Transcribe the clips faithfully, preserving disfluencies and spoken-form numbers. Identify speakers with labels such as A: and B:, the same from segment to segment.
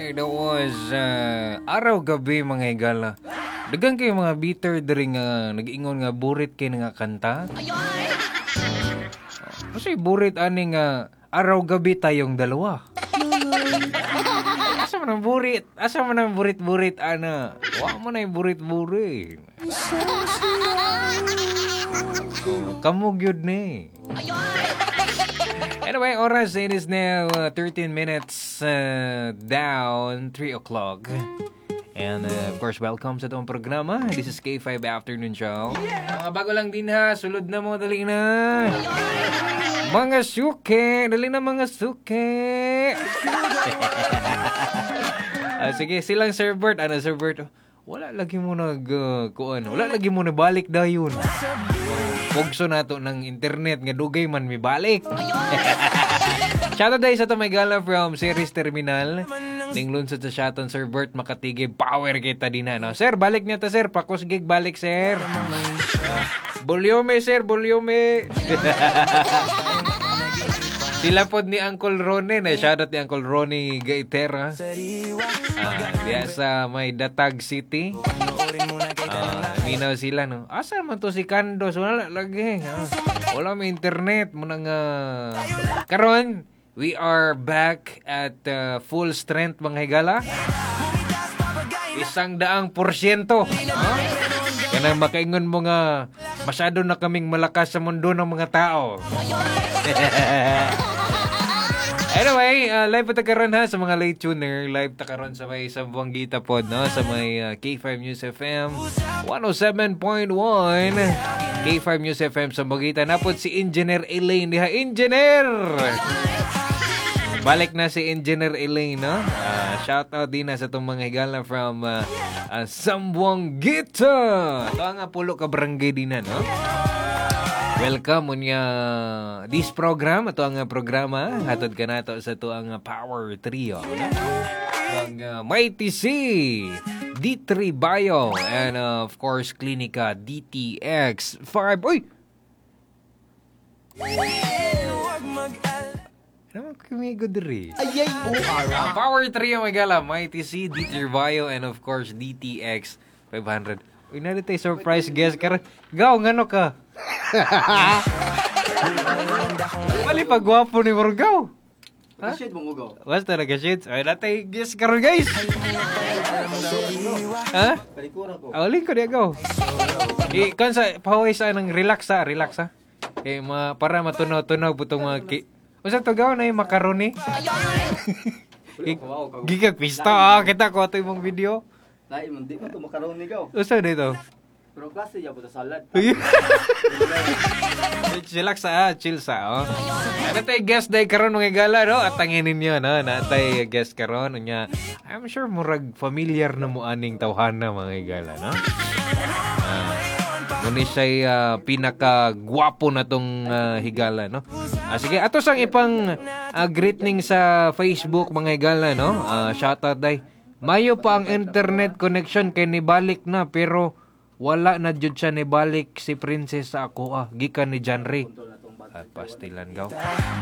A: Okay, that was uh, araw-gabi mga higala. Dagang kayo mga bitter diri nga nag-ingon nga burit kay nga kanta. Kasi burit ani nga araw-gabi tayong dalawa. Asa man ang burit? Asa man ang burit-burit ana? Wa mo na yung burit-burit. Kamu gyud ni. Anyway, oras it is now uh, thirteen minutes uh, down, three o'clock. And uh, of course, welcome sa itong programa. This is K five Afternoon Show. Mga bago lang din ha, sulod na mo, dali na. Mga suke, dali na mga suke. uh, sige, silang Sir Bert. Ano, Sir Bert? Wala lagi mo nag, uh, kuan. Wala lagi mo na balik dayon. Pugso na to ng internet nga dugay man mi balik. Shoutout dahil sa to may gala from Series Terminal. Ninglun sa shoutout Sir Bert makatigib power kita din na. No? Sir, balik niya ta sir. Pakusgig balik sir. Uh, volume sir, volume. Sila pod ni Uncle Ronnie na shoutout ni Uncle Ronnie Gaitera. Uh, diya sa may Datag City. Uh, minaw sila no. Asa man to si Kandos? Wala lagi. Uh, wala may internet mo nang uh... karon we are back at uh, full strength mga higala. Isang daang porsyento. Uh? Kanang makaingon mo nga masyado na kaming malakas sa mundo ng mga tao. Anyway, uh, live pa takaroon ha sa mga late tuner. Live takaroon sa may Sambuang Gita pod, no? Sa may uh, K five News F M one oh seven point one. K five News F M Sambuang Gita. Napod si Engineer Elaine diha. Engineer! Balik na si Engineer Elaine, no? Uh, shout out din na sa itong mga higala from uh, uh, Sambuang Gita. Ito ang pulo ka barangay din na, no? Welcome unya this program. Ito ang programa hatod ka nato sa ito ang Power Trio, no? Ang uh, Mighty C, D three Bio, and uh, of course Clinica D T X five. Uy! Naman kumigo diri. Ayay! Uh, Power Trio magala, Mighty C, D three Bio, and of course D T X five hundred. Uy, narito yung surprise guest ka. Gaw, ngano ka? Mali pa gwapo ni Morgaw. Ha?
B: Nag-shade mo Morgaw.
A: Basta nag-shades. Ay, natay guest ka rin guys. Ha?
B: Kalikuran ko.
A: Awalin ko niya gaw. Eh, kan sa, pahaway sa ng relax ha, relax ha. Eh, ma, para matunaw-tunaw po itong mga ki... Usa to gaw na yung macaroni. Gigag pista ah, kita ko ito yung video.
B: Lain mo, di mo ito makaroni gaw.
A: Usa dito.
B: Pero klase niya po sa salad.
A: Chillax sa, chill sa, oh. Ano tayo guest day karon ng igala, no? At tanginin nyo, no? Na tayo guest karon nya. I'm sure murag familiar na mo aning tawhana mga igala, no? Uh, Muni siya'y uh, pinaka-gwapo na tong uh, higala, no? Ah, sige, ato sang ipang uh, greeting sa Facebook mga higala, no? Uh, shoutout day. Mayo pa ang internet connection kay nibalik na pero wala na jud siya nibalik si Princess sa ako ah gikan ni John Ray. At pastilan gaw.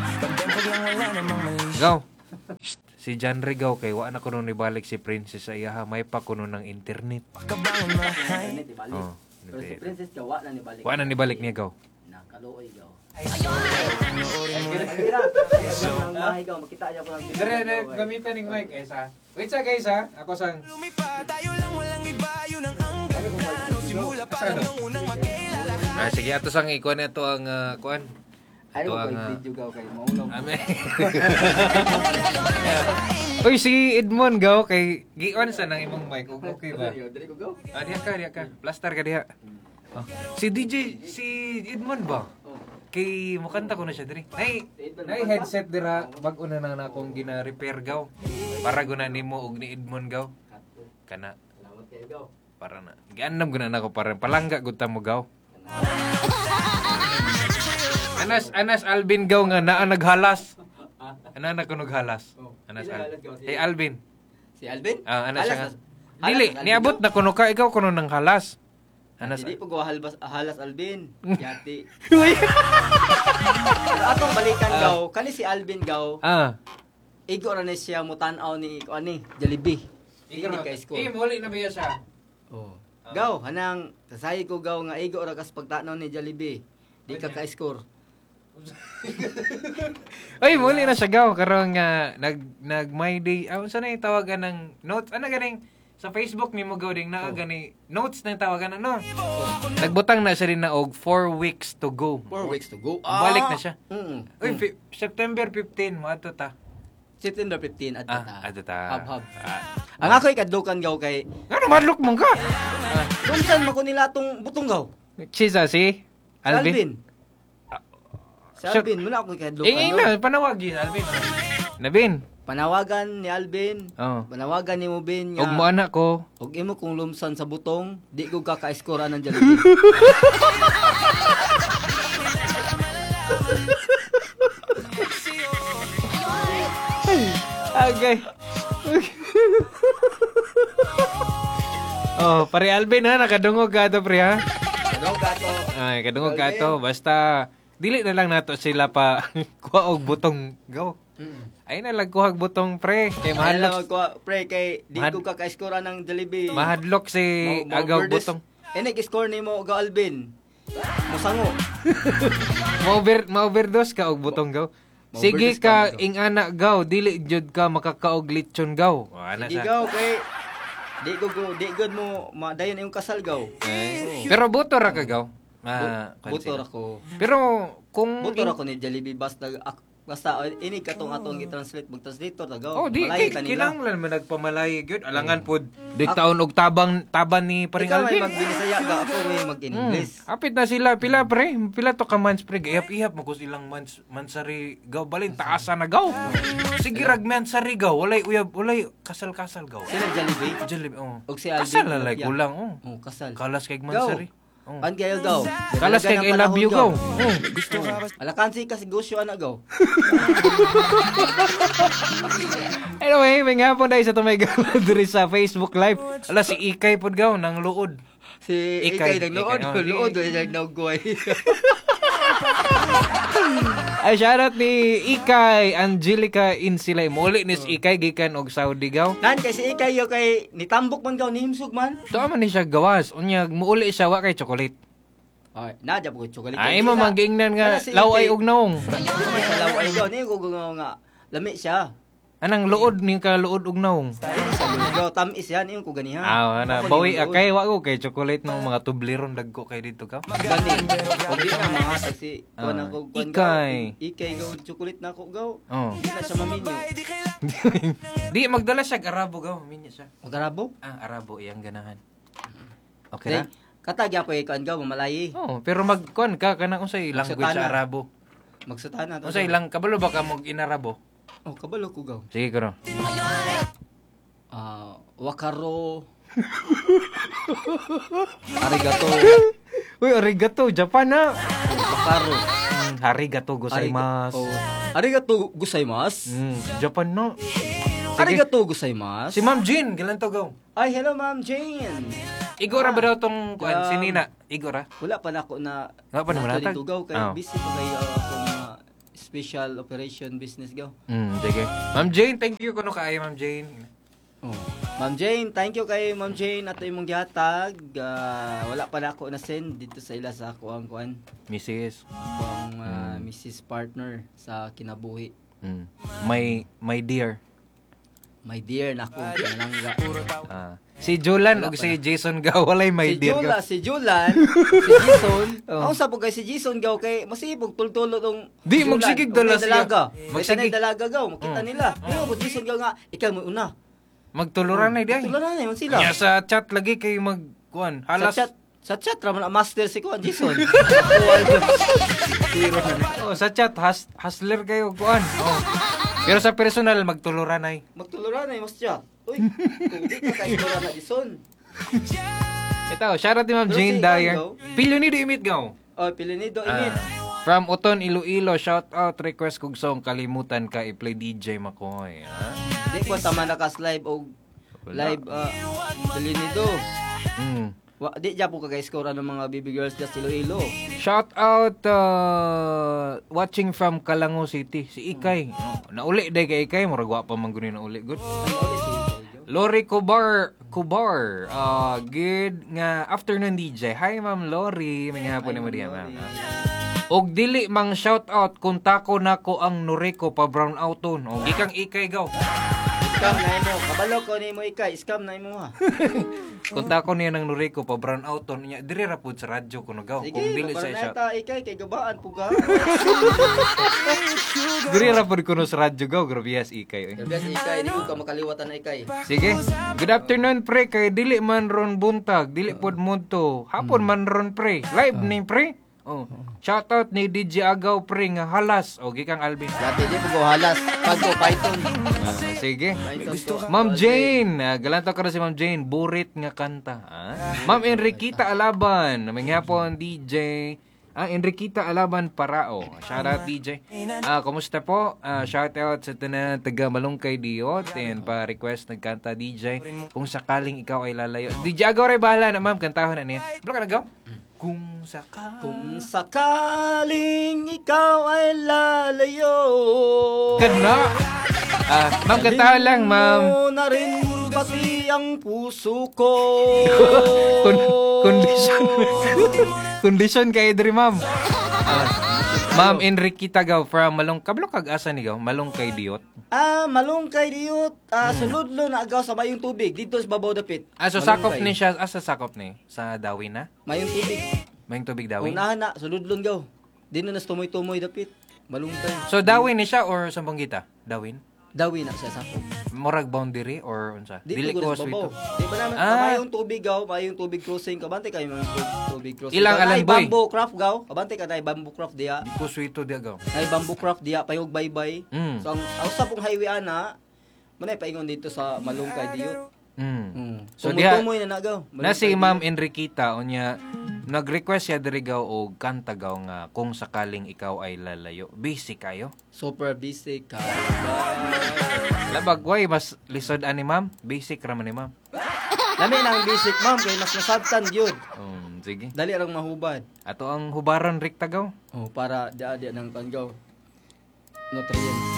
A: Gaw. Si John Ray gaw kay wa na kuno nibalik si Princess sa iya may pa kuno ng internet. Oh,
B: pero si Princess ka wa na nibalik.
A: Wa na nibalik niya gaw.
B: Nakaluoy gaw. Makita niya po lang.
A: Dire gamitan ning mic eh sa. Wait sa guys ha. Ako sang Ah, sige, ato sang ikuan ito ang uh, kuan.
B: Ayaw ko kay video gaw kay maulong.
A: Amen. Uy, si Edmond gaw kay gion sa nang imong mic. Okay ba?
B: Dili ko gaw.
A: Ah, diha ka, diha ka. Plaster ka diha. Oh. Si D J, si Edmond ba? Kay mukanta ko na siya diri. Nay, nay headset dira bag-o na na akong gina-repair gaw. Para guna nimo og ni Edmond gaw. Kana.
B: Salamat kay gaw.
A: Para na. Gianam guna nako para palangga gud ta mo gaw. Anas Anas Alvin gaw nga naa naghalas. Ana na kuno naghalas. Anas Alvin. Hey Alvin.
B: Si Alvin?
A: Ah, ana siya nga. Dili, niabot na kuno ka ikaw kuno nang halas.
B: Anas. Dili po halbas halas Alvin. Yati.
A: Uy.
B: Atong balikan gaw, kani si Alvin gaw.
A: Ah.
B: igo ra ni siya mo tan-aw ni ko ani, Jollibee.
A: Igo
B: Hindi
A: ra.
B: ka score.
A: Eh, muli na biya siya.
B: Oh. Gaw, hanang kasay ko gaw nga igo ra kas pagtanaw ni Jollibee. Di ka ka-score.
A: Ay, muli na siya gaw karon nga nag nag my day. Ah, unsa na yung tawagan ng notes? Ano ganing sa Facebook ni mo gaw ding naa gani notes na yung tawagan ano? Nagbutang na siya rin na og four weeks to go.
B: Four weeks to go.
A: Balik na siya.
B: Mm.
A: Uy, fi- September fifteenth mo ato ta.
B: September fifteenth at
A: Ah, ato ta.
B: Hab-hab.
A: Ah.
B: Ang ako ikadlukan gaw kay
A: Ano madlok mo ka?
B: Kumsan man ko nila tong butong gaw.
A: Chisa si
B: Si
A: Alvin.
B: Alvin. Si
A: Sure.
B: Alvin, muna ako ikadlukan.
A: Eh, eh
B: gaw.
A: na, panawagi Alvin. Nabin.
B: Panawagan ni Alvin.
A: Oh.
B: Panawagan ni mo Bin nga.
A: Og mo anak ko.
B: Og imo kung lumsan sa butong, di ko kaka-score ng Jollibee.
A: Okay. Oh, pare Alvin ha, nakadungog ka to pre ha.
B: Ano ka to?
A: Ay, kadungog ka to. Basta, dili na lang nato sila pa kuha og butong go.
B: Mm.
A: Ay na lang kuha og butong pre. Kay
B: Mahal lang
A: mahadlok,
B: ko pre kay di
A: Mahad-
B: ko kaka-score ng Jollibee.
A: mahadlok si
B: Mo- mo
A: agaw
B: verdes-
A: butong.
B: Eh, nag-score ni mo ga Alvin. Musango.
A: Ma-over, ma-overdose ka og butong gaw. Sige
B: Ma-overdose
A: ka,
B: ka, gaw.
A: ing anak gaw, dili jud ka makakaog lechon gaw. O, ana
B: Di
A: sa.
B: gaw kay di ko go di good mo madayon yung kasal gaw.
A: Eh, Pero buto ra ka gaw. Ah,
B: Bu- Butor ako.
A: Pero kung
B: Butor ako ni Jollibee basta ak- basta uh, ini katong atong i-translate mag-translator ta gaw.
A: Oh, di
B: Malayo
A: kay
B: ka nila.
A: kinahanglan man nagpamalay gyud. Alangan pod dik taon og tabang taban ni paring
B: Ikaw may
A: Alvin.
B: mag-Binisaya ga ako may
A: Hmm.
B: mag-English.
A: Apit na sila pila pre, pila to ka months pre, ihap-ihap mo kus ilang months mansari gaw balin taasa na gaw. Sige rag mansari gaw, walay uyab, walay kasal-kasal gaw.
B: Sila Jollibee.
A: Jalib, oh.
B: Og si Alvin.
A: Kasal na lay
B: Yeah.
A: kulang, oh.
B: Oh, kasal.
A: Kalas kay mansari. Oh.
B: An kayo gaw.
A: Kalas kay I love you gaw. Oh.
B: Gusto. Alakan si kasi gusyo ana gaw.
A: Anyway, may nga po dahil sa tumay gaw diri sa Facebook Live. Ala si Ikay pod gaw nang luod.
B: Si
A: Ikay,
B: Ikay nagluod,
A: Ikay, oh,
B: luod
A: di-
B: ay nagnawgoy.
A: Ay shoutout ni Ikay Angelica Insilay. Muli ni si Ikay gikan og Saudi gaw.
B: Nan kay si Ikay yo kay nitambok man gaw nimsug man.
A: Tuwa man ni siya gawas. Unya muuli siya wa kay chocolate.
B: Ay, nadya po ko chocolate.
A: Ay mo manggingnan nga
B: Wala si
A: laway
B: Ikay.
A: og naong.
B: May salaw ay gaw ni ko gaw nga lami siya.
A: Anang luod ni ka luod og naong.
B: Tayo sa gaw tamis yan yung ko ganiha.
A: Ah, na bawi akay wa ko kay chocolate ng mga tubliron dagko kay dito ka.
B: Gani. Og di na mga taxi. Kuan
A: Ah,
B: ako kuan
A: Ikay.
B: gaw. Ikay gaw chocolate na ako gaw.
A: Oh.
B: Di na siya maminyo.
A: Di magdala siya arabo gaw, minya siya.
B: Magarabo?
A: Ah, arabo iyang ganahan. Okay
B: Okay.
A: ra?
B: Katagya ko kuan gaw mamalayi.
A: Oh, pero magkuan ka kanang unsay language sa
B: Magsutana.
A: Arabo.
B: Magsutana to.
A: Unsay lang kabalo ba ka mag inarabo?
B: Oh, kabalo ko gaw.
A: Sige ko no.
B: Ah, wakaro. Arigato.
A: Uy, arigato, Japan na.
B: Wakaro.
A: Mm, arigato gozaimasu.
B: Oh. Arigato gozaimasu.
A: Mm, Japan na.
B: Arigato gozaimasu.
A: Si Ma'am Jean, gilan to gaw.
B: Ay, hello Ma'am Jane.
A: Igora ba daw tong kuan
B: Um,
A: si Nina? Igora.
B: Wala pa na ako na
A: Wala pa na manatag?
B: dito gaw kay
A: Oh.
B: busy pa kayo ako na special operation business gaw.
A: Mm, sige. Ma'am Jane, thank you kuno kaayo Ma'am Jane.
B: Oh. Ma'am Jane, thank you kay Ma'am Jane ato imong gihatag. Ah, wala pa na ako na send dito sa ila sa ako ang kuan.
A: Missus.
B: Ang ah, Missus Partner sa kinabuhi.
A: Mm. My my dear.
B: My dear nako kanangga.
A: Ah. Si Julan ug si Jason gaw walay my
B: si
A: dear
B: Jula,
A: gaw.
B: si Julan, si Jason.
A: Oh.
B: Ako sa po kay si Jason gaw kay masibog tultulo tong
A: Di,
B: Julan.
A: magsigig
B: Ug
A: dala
B: may
A: siya.
B: dalaga.
A: Magsigig.
B: Magsigig dalaga gaw, makita
A: Mm.
B: nila. Pero po Jason gaw nga ikaw mo una.
A: Magtuluran na di.
B: Tulo na man sila.
A: Nya sa chat lagi kay mag kuan.
B: Sa
A: Halas
B: chat, sa chat ra man ang master si Kuan Jason. Zero na.
A: oh, sa chat has, hustler kayo kuan. Oh. Pero sa personal magtuluran ay.
B: Magtuluran na mas chat. Uy, kung di ka kay Kuan na Jason.
A: Ito, shoutout ni Ma'am
B: Pero
A: Jane
B: si
A: Dyer.
B: Ikaw,
A: Pilyo ni di imit gaw.
B: Oh, pilinido
A: Ah,
B: init.
A: from Uton Iloilo, shout out request kog song kalimutan ka i-play D J Makoy. Ha?
B: Di ko tama nakas live og
A: Wala.
B: live uh, pilinido.
A: Mm.
B: Wa, di dya po kagay-score ng mga baby girls dyan sa Iloilo.
A: Shout out uh, watching from Calango City, si Ikay. Oh, nauli day kay Ikay, murag wa pa man guni na uli. Good.
B: Ano ulit si
A: Lori Kubar, Kubar. Uh, good nga afternoon D J. Hi Ma'am Lori, may hapon ni mo diha ma'am. Og dili mang shout out kung tako nako ang Noriko pa brown outon. Og gikang Ikay gaw.
B: Scam na mo. Kabalo ko ni mo ikay. Scam na mo ha.
A: Kung tako niya ng Noriko pa brown outon niya diri ra pud sa radyo kuno gaw.
B: Sige,
A: Kung dili sa shout.
B: pabarneta ikay kay gabaan po ka.
A: Diri ra pud kuno sa radyo gaw, grabe yes Ikay. Oy.
B: Gabi ikay, di ko ka makaliwatan na ikay.
A: Sige. Good afternoon pre kay dili man ron buntag, dili pod mudto. Hapon man ron pre. Live ni pre. Oh. Shout out ni D J Agaw pre nga halas. O gikang Alvin.
B: Dati di ko halas. Pagko Python.
A: Ah, sige.
B: Python.
A: Ma'am Jane, uh, galanto ka na si Ma'am Jane, burit nga kanta. Ah? Ma'am Enriquita Alaban, may hapon D J. Ah, Enriquita Alaban Parao. Shout out D J. Ah, kumusta po? Ah, shout out sa tanan taga Malungkay Diot and pa request ng kanta D J. Kung sakaling ikaw ay lalayo. D J Agaw ray bahala na ma'am, kantahon na niya. Bro ka nagaw? Kung sakaling
B: Kung sakaling ikaw ay lalayo.
A: Kana. Ah, ma'am kantahan lang, ma'am.
B: Mo na rin pati ang puso ko.
A: Kon- condition. Condition kay diri, ma'am. Ah, ma'am Enriquita gaw from Malong kablo kag asa ni gaw? Malungkay Diot.
B: Ah, malungkay diyot. Ah, suludlo na agaw sa mayong tubig dito sa babaw dapit.
A: Ah, so sakop ni siya, asa sakop ni? Sa Dawin na?
B: Mayong tubig.
A: Mayong tubig Dawin?
B: Unahan na, suludlon gaw. Di na nas tumoy-tumoy dapit. Malungkay.
A: So Dawin ni siya or sa Banggita? Dawin?
B: Dawi na siya sakop.
A: Murag boundary or unsa?
B: Di
A: Dili
B: ko
A: ko
B: sa
A: sweet.
B: babaw. Di ba naman
A: Ah.
B: mayong tubig gaw, mayong tubig crossing. Kabante kayo mayong tub- tubig crossing.
A: Ilang
B: Ay,
A: alam, boy?
B: bamboo craft gaw. Kabante ka na bamboo craft diya.
A: Di ko sweet di gaw.
B: Ay bamboo craft diya payog baybay.
A: Mm.
B: So ang ang usa pong highway ana, manay paingon dito sa Malungkay diyot.
A: Mm.
B: Mm.
A: So,
B: So
A: diha-
B: tumoy na nagaw.
A: Na si Ma'am Enriquita unya nag-request siya diri gaw og kanta gaw nga kung sakaling ikaw ay lalayo. Basic kayo.
B: Super busy ka.
A: Labag way mas lisod ani ma'am. Basic ra man ni ma'am.
B: Lami nang basic ma'am kay mas nasabtan gyud.
A: Um, sige.
B: Dali rang mahubad.
A: Ato ang hubaran rik tagaw.
B: Oh, para dia-dia nang kangaw. Nutrients.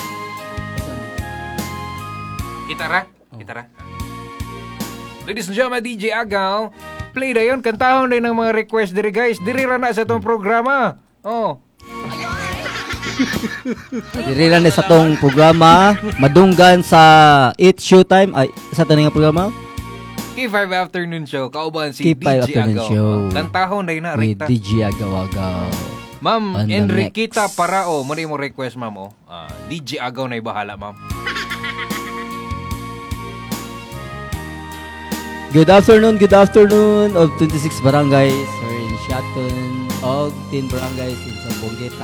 A: Gitara. Gitara. Ladies and gentlemen, D J Agaw. Play na yun. Kantahon din ng mga request diri guys. Diri ra na sa itong programa. Oh.
B: Diri ra ni sa tong programa madunggan sa eight Showtime ay sa taning nga programa
A: K five Afternoon Show. Kauban si
B: K five
A: D J
B: Afternoon
A: Agaw.
B: Show.
A: Kantahon din na
B: with
A: Rita.
B: D J Agaw-Agaw.
A: Ma'am
B: On the
A: Enriquita
B: next.
A: Parao. Muna mo request ma'am oh. Ah, D J Agaw na ibahala ma'am.
B: Good afternoon, good afternoon of twenty-six barangays or in Shaton og ten barangays in Sambongueta.